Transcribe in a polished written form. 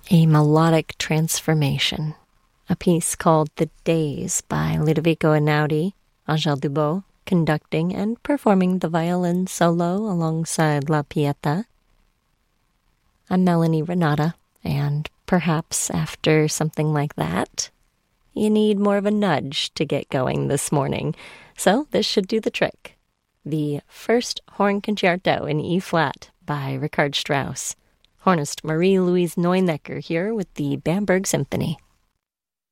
A melodic transformation. A piece called The Days by Ludovico Einaudi, Angèle Dubos conducting and performing the violin solo alongside La Pieta. I'm Melanie Renata, and perhaps after something like that, you need more of a nudge to get going this morning, so this should do the trick. The First Horn Concerto in E-flat by Richard Strauss. Hornist Marie-Louise Neunecker here with the Bamberg Symphony.